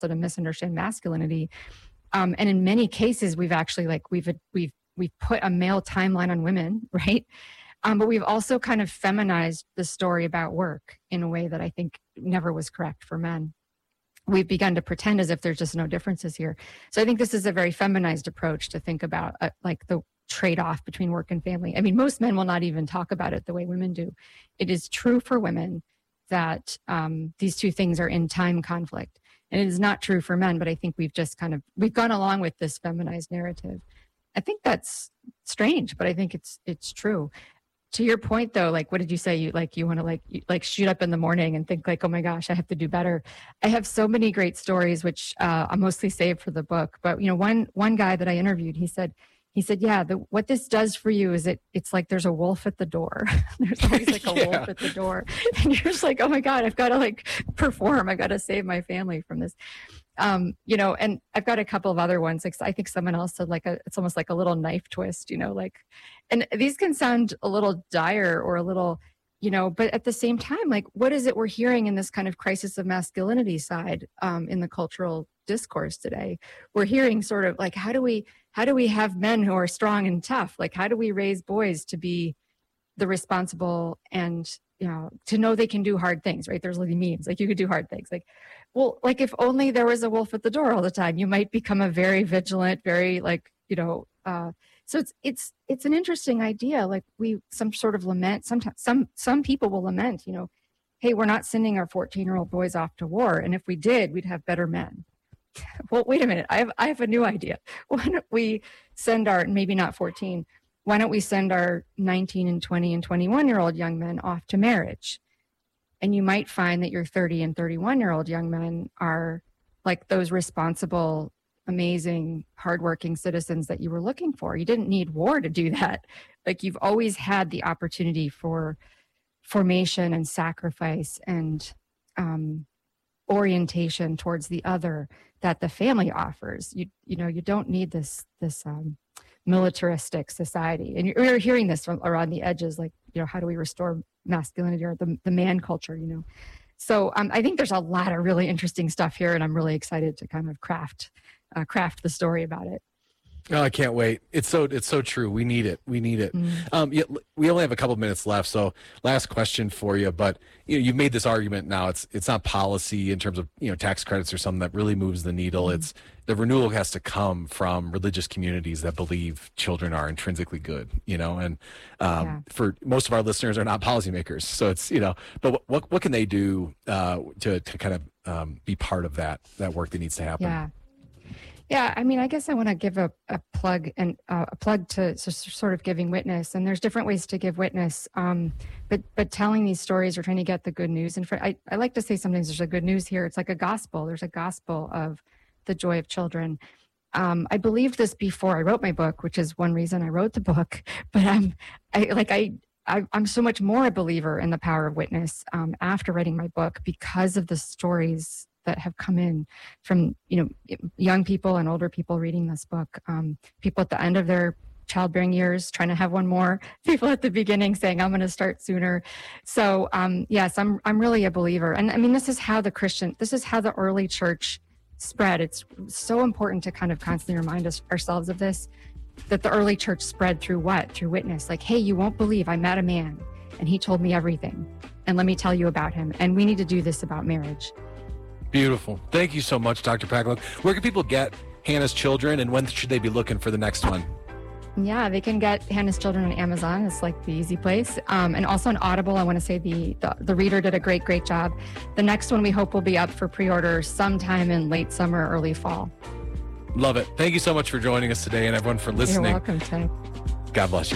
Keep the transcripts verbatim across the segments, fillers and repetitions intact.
to misunderstand masculinity. Um, and in many cases, we've actually like we've we've we've put a male timeline on women, right? Um, but we've also kind of feminized the story about work in a way that I think never was correct for men. We've begun to pretend as if there's just no differences here. So I think this is a very feminized approach to think about uh, like the trade-off between work and family. I mean, most men will not even talk about it the way women do. It is true for women that um, these two things are in time conflict. And it is not true for men, but I think we've just kind of, we've gone along with this feminized narrative. I think that's strange, but I think it's it's true. To your point, though, like, what did you say? You like, you want to like, you, like shoot up in the morning and think like, oh my gosh, I have to do better. I have so many great stories, which uh, I mostly saved for the book. But, you know, one, one guy that I interviewed, he said, he said, yeah, the, what this does for you is it, it's like there's a wolf at the door. There's always like a yeah. wolf at the door. And you're just like, oh my God, I've got to like perform. I've got to save my family from this. Um, you know, and I've got a couple of other ones. Like I think someone else said like a, it's almost like a little knife twist, you know, like, and these can sound a little dire or a little, you know, but at the same time, like, what is it we're hearing in this kind of crisis of masculinity side um, in the cultural discourse today? We're hearing sort of like, how do we, how do we have men who are strong and tough? Like, how do we raise boys to be the responsible and, you know, to know they can do hard things, right? There's like memes, like you could do hard things. Like, well, like if only there was a wolf at the door all the time, you might become a very vigilant, very like, you know, uh, so it's, it's, it's an interesting idea. Like we, some sort of lament, sometimes some, some people will lament, you know, hey, we're not sending our fourteen year old boys off to war. And if we did, we'd have better men. Well, wait a minute. I have, I have a new idea. Why don't we send our, maybe not fourteen, why don't we send our nineteen and twenty and twenty-one year old young men off to marriage? And you might find that your thirty and thirty-one year old young men are like those responsible, amazing, hardworking citizens that you were looking for. You didn't need war to do that. Like you've always had the opportunity for formation and sacrifice and um, orientation towards the other that the family offers. You you know, you don't need this this um, militaristic society. And you're, you're hearing this from around the edges, like, you know, how do we restore masculinity or the, the man culture, you know? So um, I think there's a lot of really interesting stuff here, and I'm really excited to kind of craft uh, craft the story about it. Oh, I can't wait. It's so it's so true. We need it. We need it. Mm. Um, yeah, we only have a couple minutes left, so last question for you. But you know, you've made this argument now. It's it's not policy in terms of you know tax credits or something that really moves the needle. Mm. It's the renewal has to come from religious communities that believe children are intrinsically good. You know, and um, yeah. for most of our listeners are not policymakers, so it's you know. But what what can they do uh, to to kind of um, be part of that that work that needs to happen? Yeah. Yeah, I mean, I guess I want to give a, a plug and uh, a plug to so, sort of giving witness, and there's different ways to give witness. Um, but but telling these stories or trying to get the good news. And for, I I like to say sometimes there's a good news here. It's like a gospel. There's a gospel of the joy of children. Um, I believed this before I wrote my book, which is one reason I wrote the book. But I'm I like I. I, I'm so much more a believer in the power of witness um, after writing my book because of the stories that have come in from, you know, young people and older people reading this book, um, people at the end of their childbearing years trying to have one more, people at the beginning saying, I'm going to start sooner. So um, yes, I'm, I'm really a believer. And I mean, this is how the Christian, this is how the early church spread. It's so important to kind of constantly remind us ourselves of this, that the early church spread through what? Through witness. Like, hey, you won't believe I met a man and he told me everything. And let me tell you about him. And we need to do this about marriage. Beautiful. Thank you so much, Doctor Pakaluk. Where can people get Hannah's Children, and when should they be looking for the next one? Yeah, they can get Hannah's Children on Amazon. It's like the easy place. Um, and also on Audible, I want to say the, the the reader did a great, great job. The next one we hope will be up for pre-order sometime in late summer, early fall. Love it. Thank you so much for joining us today, and everyone for listening. You're welcome, Ted. God bless you.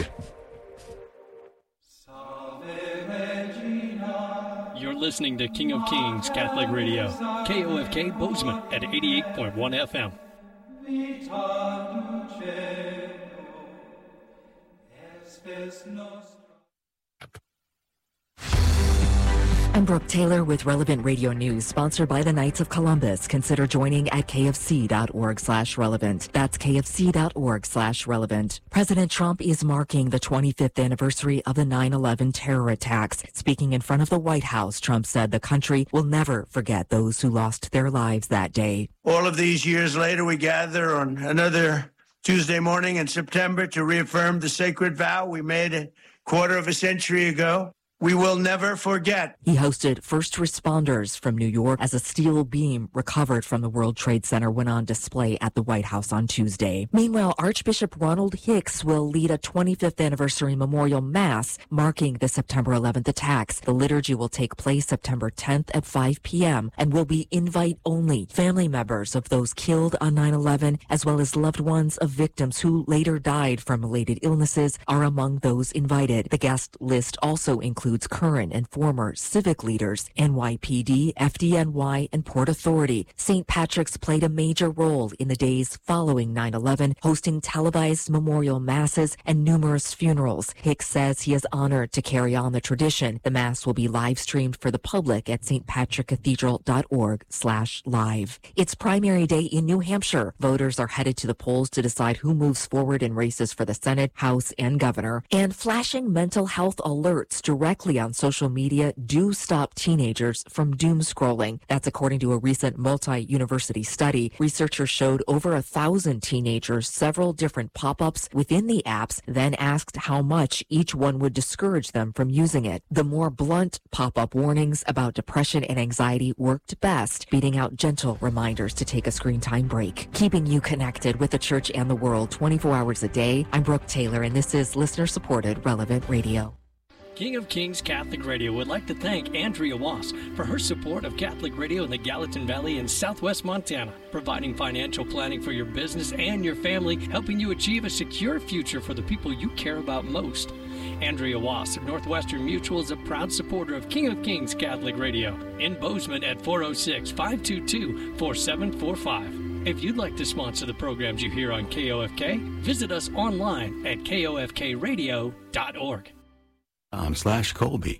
You're listening to King of Kings Catholic Radio, K O F K Bozeman at eighty-eight point one F M. I'm Brooke Taylor with Relevant Radio News, sponsored by the Knights of Columbus. Consider joining at kfc.org slash relevant. That's kfc.org slash relevant. President Trump is marking the twenty-fifth anniversary of the nine eleven terror attacks. Speaking in front of the White House, Trump said the country will never forget those who lost their lives that day. All of these years later, we gather on another Tuesday morning in September to reaffirm the sacred vow we made a quarter of a century ago. We will never forget. He hosted first responders from New York as a steel beam recovered from the World Trade Center went on display at the White House on Tuesday. Meanwhile, Archbishop Ronald Hicks will lead a twenty-fifth anniversary memorial mass marking the September eleventh attacks. The liturgy will take place September tenth at five p.m. and will be invite only. Family members of those killed on nine eleven, as well as loved ones of victims who later died from related illnesses, are among those invited. The guest list also includes includes current and former civic leaders, N Y P D, F D N Y, and Port Authority. Saint Patrick's played a major role in the days following nine eleven, hosting televised memorial masses and numerous funerals. Hicks says he is honored to carry on the tradition. The mass will be live streamed for the public at st patrick cathedral dot org slash live. It's primary day in New Hampshire. Voters are headed to the polls to decide who moves forward in races for the Senate, House, and governor. And flashing mental health alerts directly on social media do stop teenagers from doom scrolling. That's according to a recent multi-university study. Researchers showed over a thousand teenagers several different pop-ups within the apps, then asked how much each one would discourage them from using it. The more blunt pop-up warnings about depression and anxiety worked best, beating out gentle reminders to take a screen time break. Keeping you connected with the church and the world twenty-four hours a day, I'm Brooke Taylor, and this is listener-supported Relevant Radio. King of Kings Catholic Radio would like to thank Andrea Wass for her support of Catholic Radio in the Gallatin Valley in southwest Montana, providing financial planning for your business and your family, helping you achieve a secure future for the people you care about most. Andrea Wass of Northwestern Mutual is a proud supporter of King of Kings Catholic Radio in Bozeman at four oh six, five two two, four seven four five. If you'd like to sponsor the programs you hear on K O F K, visit us online at k o f k radio dot org. Um, slash Colby.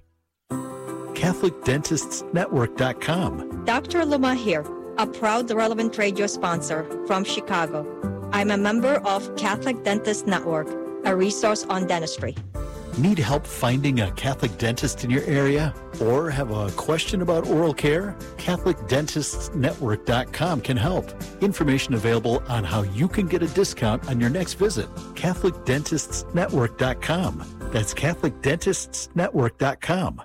Catholic Dentists Network dot com. Doctor Luma here, a proud Relevant Radio sponsor from Chicago. I'm a member of Catholic Dentists Network, a resource on dentistry. Need help finding a Catholic dentist in your area? Or have a question about oral care? Catholic Dentists Network dot com can help. Information available on how you can get a discount on your next visit. Catholic Dentists Network dot com. That's Catholic Dentists Network dot com.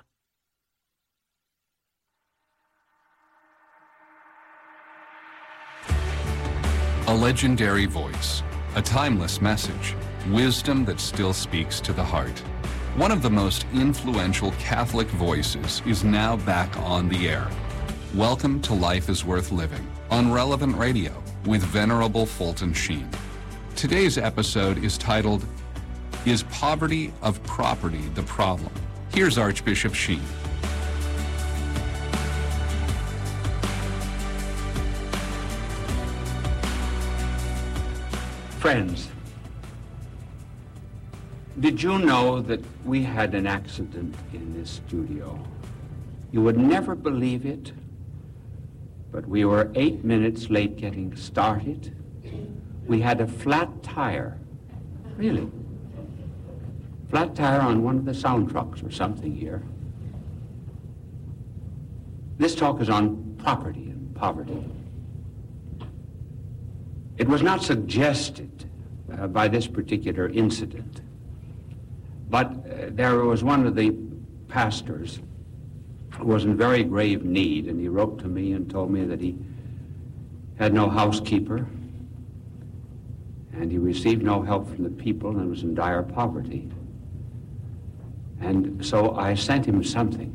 A legendary voice, a timeless message, wisdom that still speaks to the heart. One of the most influential Catholic voices is now back on the air. Welcome to Life is Worth Living on Relevant Radio with Venerable Fulton Sheen. Today's episode is titled, Is Poverty of Property the Problem? Here's Archbishop Sheen. Friends, did you know that we had an accident in this studio? You would never believe it, but we were eight minutes late getting started. We had a flat tire, really. Flat tire on one of the sound trucks or something here. This talk is on property and poverty. It was not suggested uh, by this particular incident, but uh, there was one of the pastors who was in very grave need, and he wrote to me and told me that he had no housekeeper, and he received no help from the people and was in dire poverty. And so I sent him something.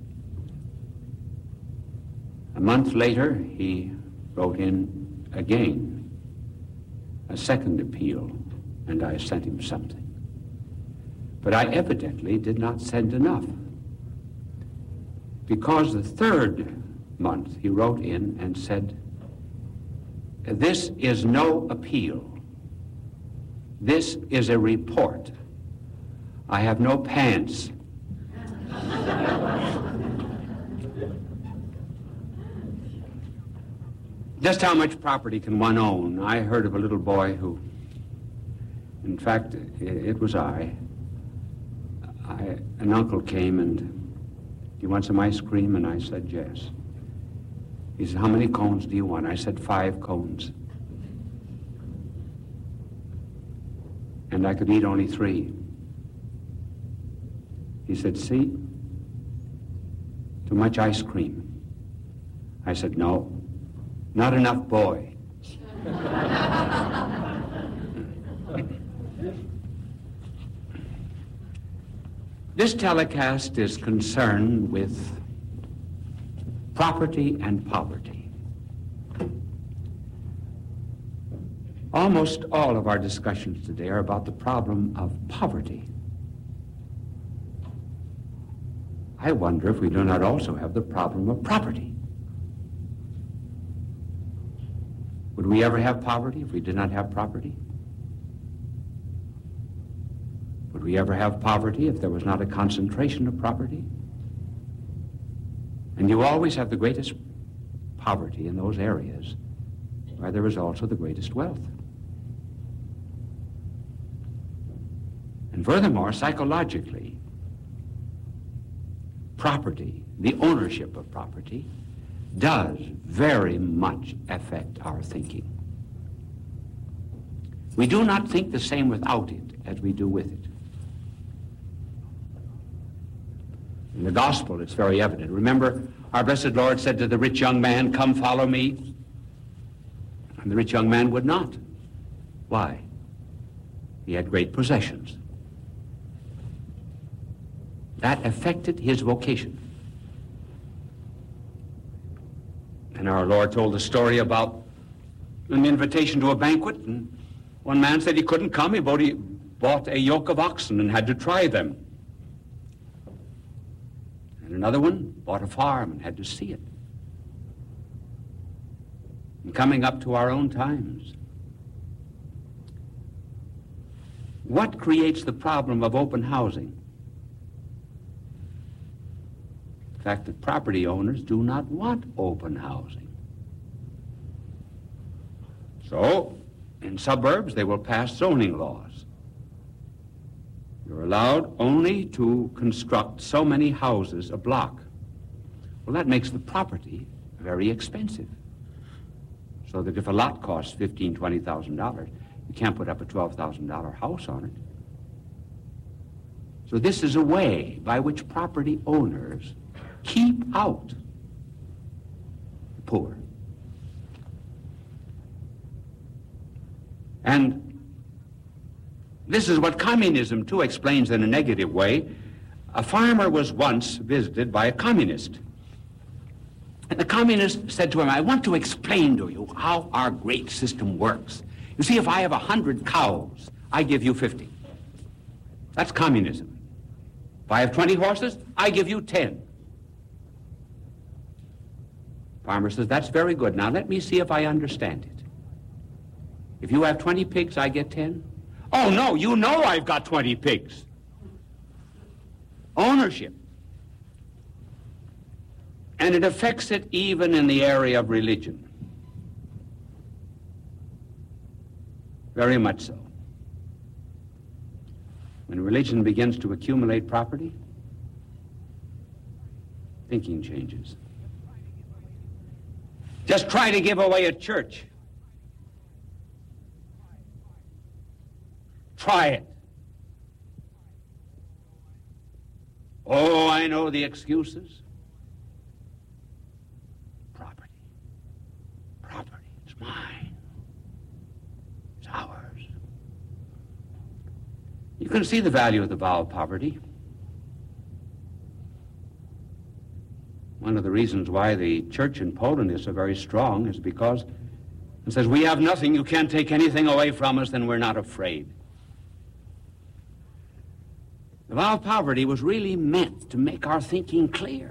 A month later, he wrote in again, a second appeal, and I sent him something. But I evidently did not send enough, because the third month he wrote in and said, this is no appeal. This is a report. I have no pants. Just how much property can one own? I heard of a little boy who, in fact, it was I. I an uncle came and, do you want some ice cream? And I said, yes. He said, how many cones do you want? I said, five cones. And I could eat only three. He said, see, too much ice cream. I said, no, not enough boy. This telecast is concerned with property and poverty. Almost all of our discussions today are about the problem of poverty. I wonder if we do not also have the problem of property. Would we ever have poverty if we did not have property? Would we ever have poverty if there was not a concentration of property? And you always have the greatest poverty in those areas where there is also the greatest wealth. And furthermore, psychologically, property, the ownership of property, does very much affect our thinking. We do not think the same without it as we do with it. In the gospel, it's very evident. Remember, our blessed Lord said to the rich young man, come follow me. And the rich young man would not. Why? He had great possessions. That affected his vocation. And our Lord told a story about an invitation to a banquet, and one man said he couldn't come. He bought, he bought a yoke of oxen and had to try them. And another one bought a farm and had to see it. And coming up to our own times, what creates the problem of open housing? The fact that property owners do not want open housing. So, in suburbs, they will pass zoning laws. You're allowed only to construct so many houses a block. Well, that makes the property very expensive. So that if a lot costs fifteen thousand dollars, twenty thousand dollars, you can't put up a twelve thousand dollar house on it. So this is a way by which property owners keep out the poor. And this is what communism, too, explains in a negative way. A farmer was once visited by a communist. And the communist said to him, I want to explain to you how our great system works. You see, if I have a hundred cows, I give you fifty. That's communism. If I have twenty horses, I give you ten. Farmer says, that's very good. Now let me see if I understand it. If you have twenty pigs, I get ten. Oh, no, you know I've got twenty pigs. Ownership. And it affects it even in the area of religion. Very much so. When religion begins to accumulate property, thinking changes. Just try to give away a church. Try it. Oh, I know the excuses. Property. Property. It's mine. It's ours. You can see the value of the vow of poverty. One of the reasons why the church in Poland is so very strong is because it says, we have nothing, you can't take anything away from us, then we're not afraid. The vow of poverty was really meant to make our thinking clear.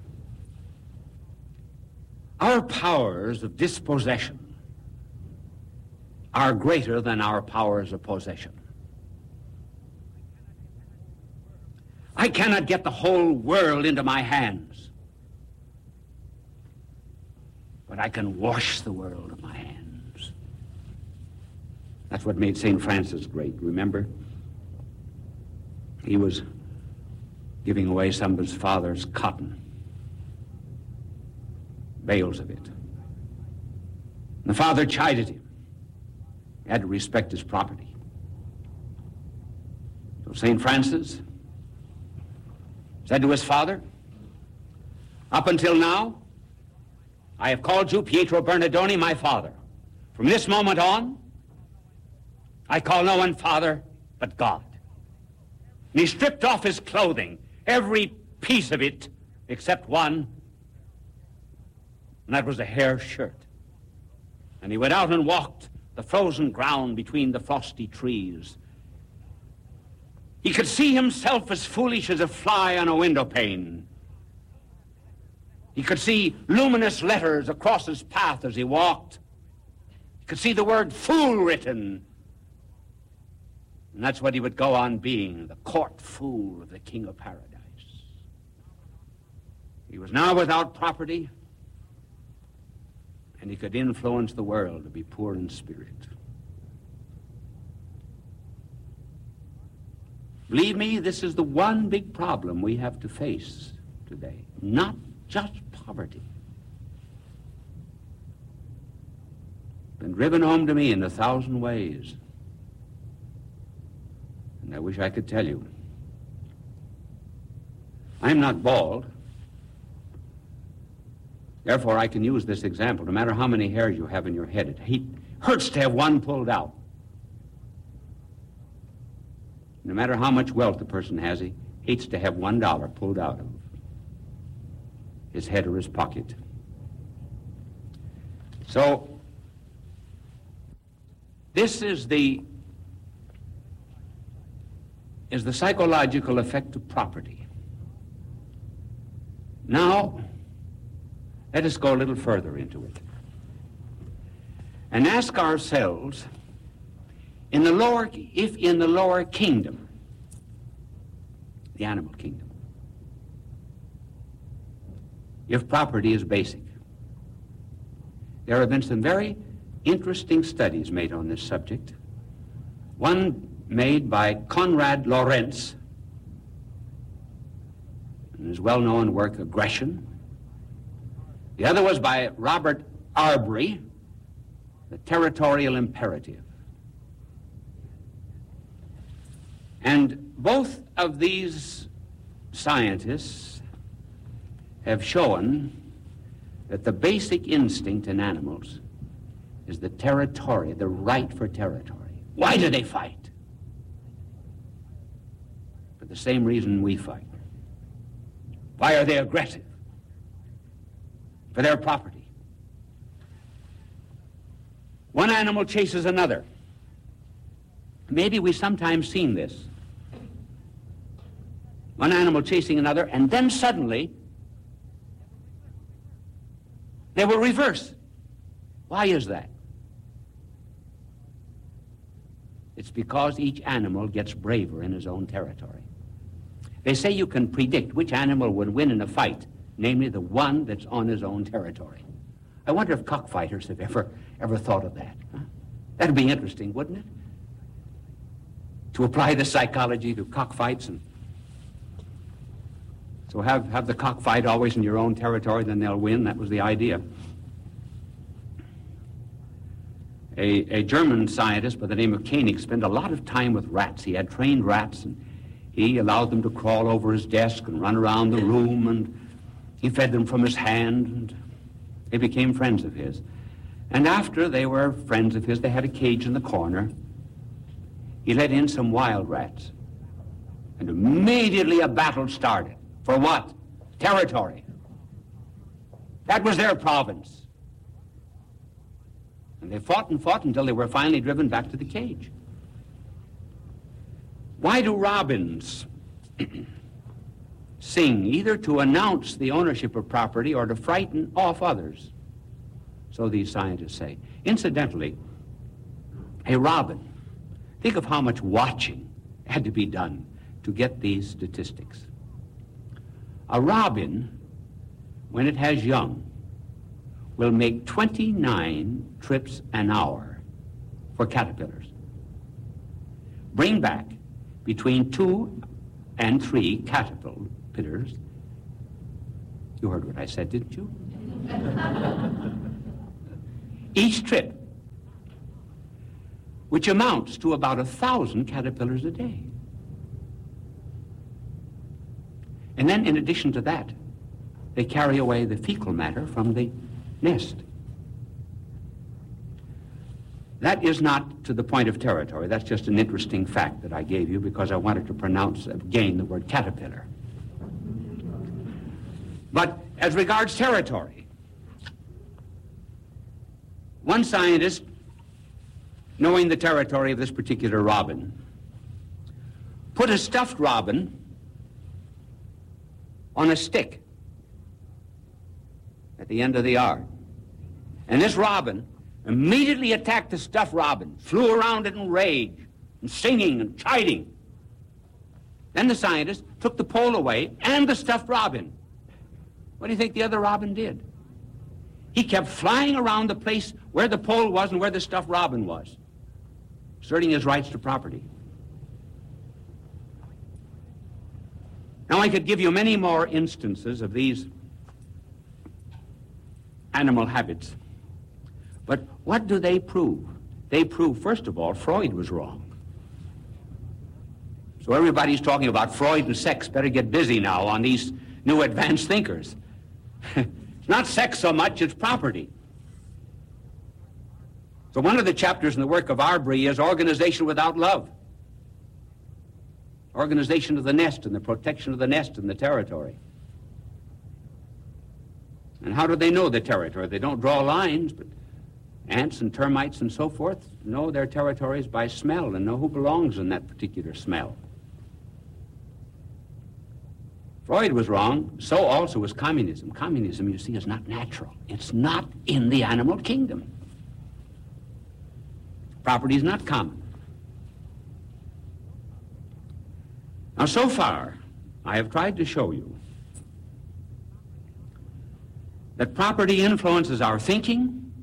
Our powers of dispossession are greater than our powers of possession. I cannot get the whole world into my hands. but I can wash the world of my hands. That's what made Saint Francis great, remember? He was giving away some of his father's cotton, bales of it. And the father chided him. He had to respect his property. So Saint Francis said to his father, up until now, I have called you Pietro Bernardoni my father. From this moment on, I call no one father but God. And he stripped off his clothing, every piece of it except one, and that was a hair shirt. And he went out and walked the frozen ground between the frosty trees. He could see himself as foolish as a fly on a window pane. He could see luminous letters across his path as he walked. He could see the word fool written. And that's what he would go on being, the court fool of the King of Paradise. He was now without property, and he could influence the world to be poor in spirit. Believe me, this is the one big problem we have to face today. Not just poverty. Been driven home to me in a thousand ways. And I wish I could tell you. I'm not bald. Therefore, I can use this example. No matter how many hairs you have in your head, it hurts to have one pulled out. No matter how much wealth a person has, he hates to have one dollar pulled out of his head or his pocket. So, this is the is the psychological effect of property. Now, let us go a little further into it and ask ourselves, in the lower, if in the lower kingdom, the animal kingdom, if property is basic. There have been some very interesting studies made on this subject. One made by Konrad Lorenz in his well-known work, Aggression. The other was by Robert Arbery, The Territorial Imperative. And both of these scientists have shown that the basic instinct in animals is the territory, the right for territory. Why do they fight? For the same reason we fight. Why are they aggressive? For their property. One animal chases another. Maybe we've sometimes seen this. One animal chasing another, and then suddenly they will reverse. Why is that? It's because each animal gets braver in his own territory. They say you can predict which animal would win in a fight, namely the one that's on his own territory. I wonder if cockfighters have ever, ever thought of that. Huh? That'd be interesting, wouldn't it? To apply the psychology to cockfights, and so have, have the cockfight always in your own territory, then they'll win. That was the idea. A, a German scientist by the name of Koenig spent a lot of time with rats. He had trained rats, and he allowed them to crawl over his desk and run around the room, and he fed them from his hand, and they became friends of his. And after they were friends of his, they had a cage in the corner. He let in some wild rats, and immediately a battle started. For what? Territory. That was their province. And they fought and fought until they were finally driven back to the cage. Why do robins sing? Either to announce the ownership of property or to frighten off others, so these scientists say. Incidentally, a robin, think of how much watching had to be done to get these statistics. A robin, when it has young, will make twenty-nine trips an hour for caterpillars. Bring back between two and three caterpillars. You heard what I said, didn't you? Each trip, which amounts to about a thousand caterpillars a day. And then, in addition to that, they carry away the fecal matter from the nest. That is not to the point of territory. That's just an interesting fact that I gave you because I wanted to pronounce again the word caterpillar. But as regards territory, one scientist, knowing the territory of this particular robin, put a stuffed robin on a stick at the end of the yard. And this robin immediately attacked the stuffed robin, flew around it in rage, and singing and chiding. Then the scientist took the pole away and the stuffed robin. What do you think the other robin did? He kept flying around the place where the pole was and where the stuffed robin was, asserting his rights to property. Now, I could give you many more instances of these animal habits. But what do they prove? They prove, first of all, Freud was wrong. So everybody's talking about Freud and sex. Better get busy now on these new advanced thinkers. It's not sex so much, it's property. So one of the chapters in the work of Arbery is organization without love. Organization of the nest and the protection of the nest and the territory. And how do they know the territory? They don't draw lines, but ants and termites and so forth know their territories by smell and know who belongs in that particular smell. Freud was wrong, so also was communism. Communism, you see, is not natural. It's not in the animal kingdom. Property is not common. Now, so far, I have tried to show you that property influences our thinking.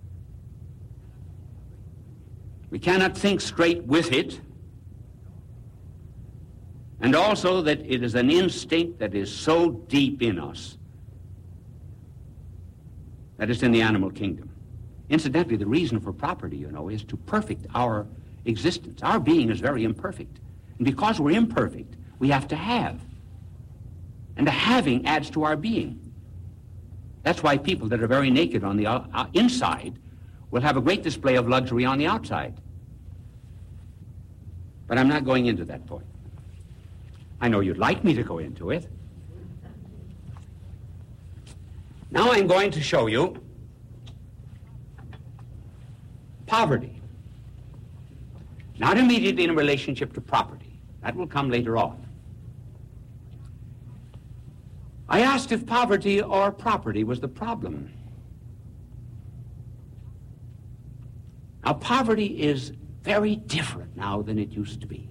We cannot think straight with it. And also that it is an instinct that is so deep in us that it's in the animal kingdom. Incidentally, the reason for property, you know, is to perfect our existence. Our being is very imperfect. And because we're imperfect, we have to have. And the having adds to our being. That's why people that are very naked on the uh, inside will have a great display of luxury on the outside. But I'm not going into that point. I know you'd like me to go into it. Now I'm going to show you poverty. Not immediately in relationship to property. That will come later on. I asked if poverty or property was the problem. Now, poverty is very different now than it used to be.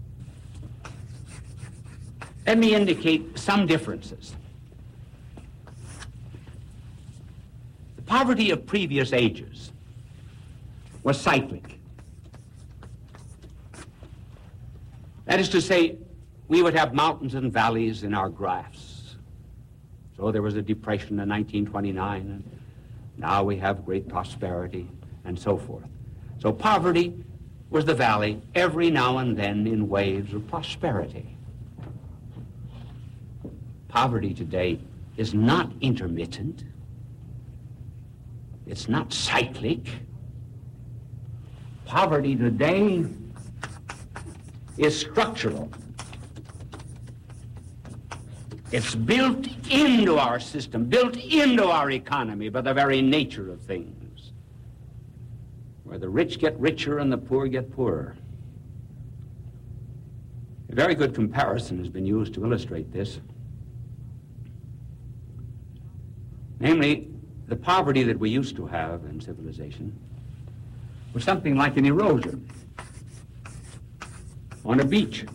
Let me indicate some differences. The poverty of previous ages was cyclic. That is to say, we would have mountains and valleys in our graphs. So there was a depression in nineteen twenty-nine, and now we have great prosperity, and so forth. So poverty was the valley every now and then in waves of prosperity. Poverty today is not intermittent. It's not cyclic. Poverty today is structural. It's built into our system, built into our economy by the very nature of things, where the rich get richer and the poor get poorer. A very good comparison has been used to illustrate this. Namely, the poverty that we used to have in civilization was something like an erosion on a beach.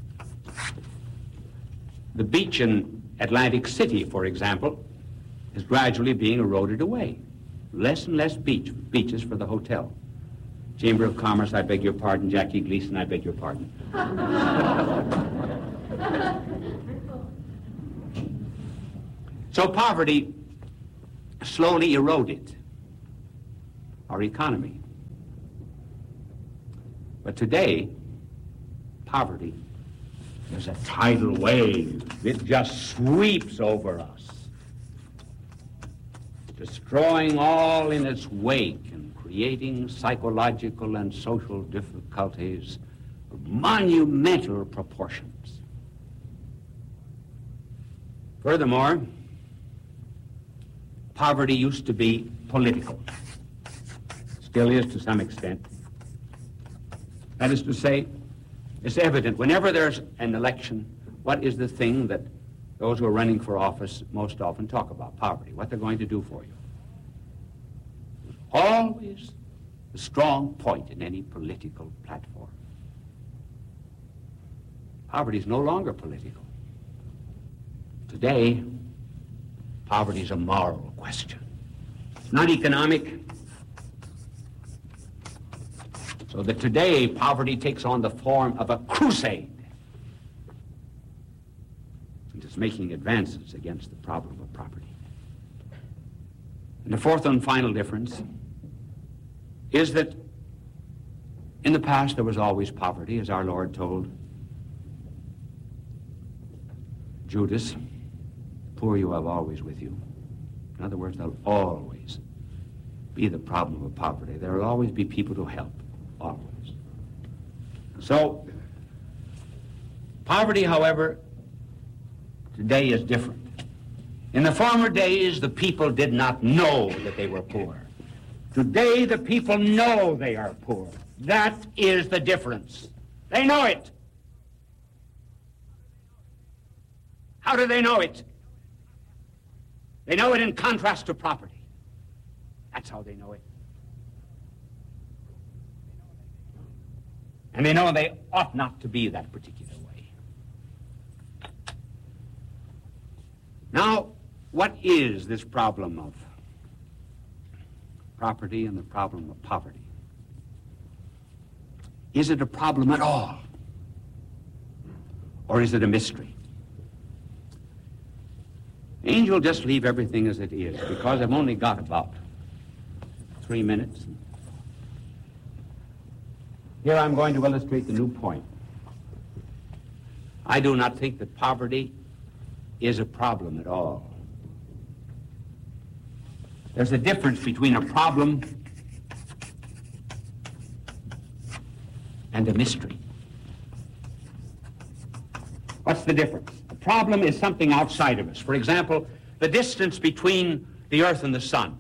The beach in Atlantic City, for example, is gradually being eroded away. less and less beach, beaches for the hotel. Chamber of Commerce, I beg your pardon. Jackie Gleason, I beg your pardon. So poverty slowly eroded our economy. But today, poverty is a tidal wave. It just sweeps over us, destroying all in its wake and creating psychological and social difficulties of monumental proportions. Furthermore, poverty used to be political. Still is to some extent. That is to say, it's evident whenever there's an election, what is the thing that those who are running for office most often talk about? Poverty, what they're going to do for you. Always a strong point in any political platform. Poverty is no longer political. Today, poverty is a moral question. It's not economic. So that today, poverty takes on the form of a crusade. And is making advances against the problem of property. And the fourth and final difference is that in the past there was always poverty, as our Lord told Judas, poor you have always with you. In other words, there'll always be the problem of poverty. There will always be people to help, always. So, poverty, however, today is different. In the former days, the people did not know that they were poor. Today, the people know they are poor. That is the difference. They know it. How do they know it? They know it in contrast to property. That's how they know it. And they know they ought not to be that particular way. Now, what is this problem of property and the problem of poverty? Is it a problem at all? Or is it a mystery? Angel, just leave everything as it is, because I've only got about three minutes. Here I'm going to illustrate the new point. I do not think that poverty is a problem at all. There's a difference between a problem and a mystery. What's the difference? A problem is something outside of us. For example, the distance between the Earth and the Sun.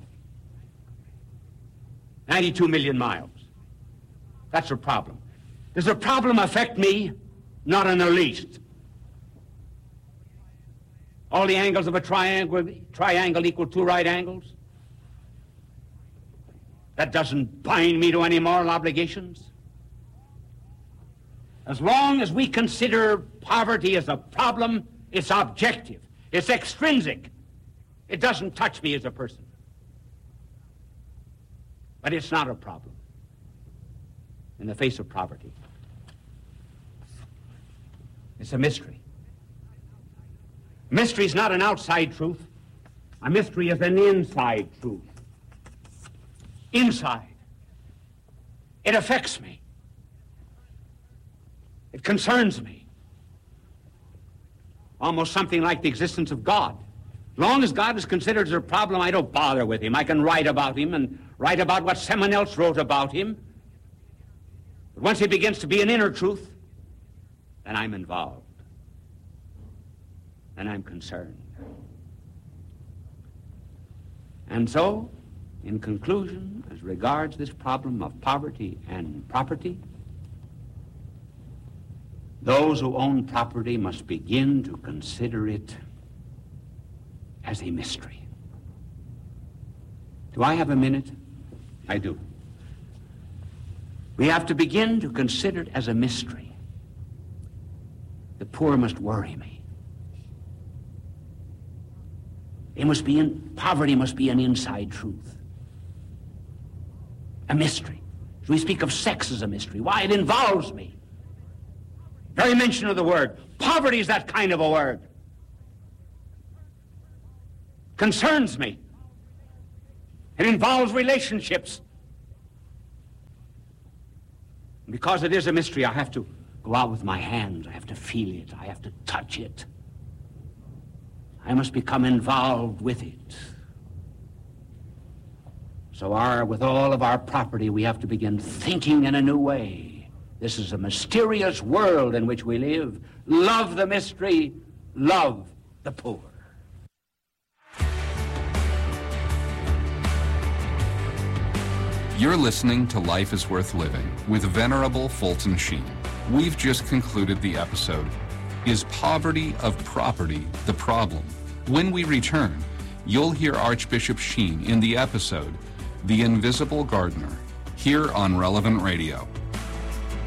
ninety-two million miles. That's a problem. Does a problem affect me? Not in the least. All the angles of a triangle, triangle equal two right angles? That doesn't bind me to any moral obligations. As long as we consider poverty as a problem, it's objective, it's extrinsic. It doesn't touch me as a person. But it's not a problem in the face of poverty. It's a mystery. Mystery is not an outside truth. A mystery is an inside truth. Inside. It affects me. It concerns me. Almost something like the existence of God. As long as God is considered as a problem, I don't bother with him. I can write about him and write about what someone else wrote about him. But once he begins to be an inner truth, then I'm involved. And I'm concerned. And so, in conclusion, as regards this problem of poverty and property, those who own property must begin to consider it as a mystery. Do I have a minute? I do. We have to begin to consider it as a mystery. The poor must worry me. It must be in, poverty must be an inside truth. a mystery. We speak of sex as a mystery. Why, it involves me. Very mention of the word. Poverty is that kind of a word. Concerns me. It involves relationships. And because it is a mystery, I have to go out with my hands. I have to feel it. I have to touch it. I must become involved with it. So our, with all of our property, we have to begin thinking in a new way. This is a mysterious world in which we live. Love the mystery, love the poor. You're listening to Life is Worth Living with Venerable Fulton Sheen. We've just concluded the episode, Is Poverty of Property the Problem? When we return, you'll hear Archbishop Sheen in the episode, The Invisible Gardener, here on Relevant Radio.